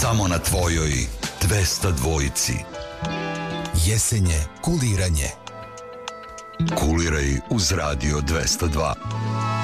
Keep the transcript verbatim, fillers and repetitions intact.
Samo na tvojoj dvesta dvojici. Jesenje kuliranje. Kuliraj uz Radio dvesta dva.